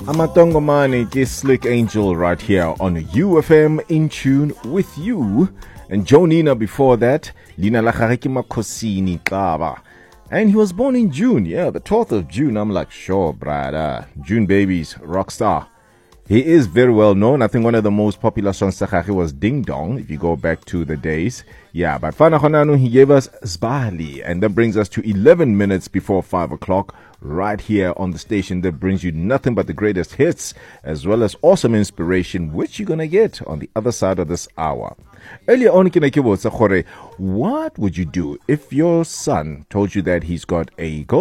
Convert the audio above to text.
Amatongomane ke Slick Angel right here on UFM in tune with you. And Jonina before that, Lina Lachareki Makosini Klaba. And he was born in June, the 12th of June. I'm like, sure, brother. June babies, rock star. He is very well known. I think one of the most popular songs was Ding Dong, if you go back to the days. Yeah, but Fana Honanu, he gave us Zbali. And that brings us to 11 minutes before 5 o'clock, right here on the station that brings you nothing but the greatest hits, as well as awesome inspiration, which you're going to get on the other side of this hour. Earlier on, what would you do if your son told you that he's got a goal?